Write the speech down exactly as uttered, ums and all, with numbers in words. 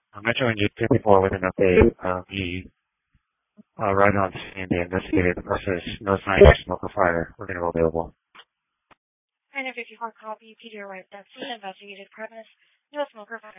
Uh, Metro N G fifty-four with an update. Uh, we uh, right on scene. The investigated the process. No sign of smoke or fire. We're going to go available. And a fifty-four copy, Peter Wright, that's the investigated premise. No smoke or fire.